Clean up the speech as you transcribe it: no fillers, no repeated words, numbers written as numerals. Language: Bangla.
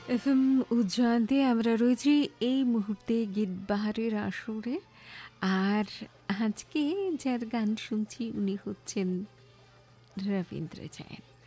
এফএম উজ্জয়ন্তে আমরা রয়েছি এই মুহূর্তে গীতবাহারের আসরে। আর আজকে যার গান শুনছি উনি হচ্ছেন রবীন্দ্র জৈন।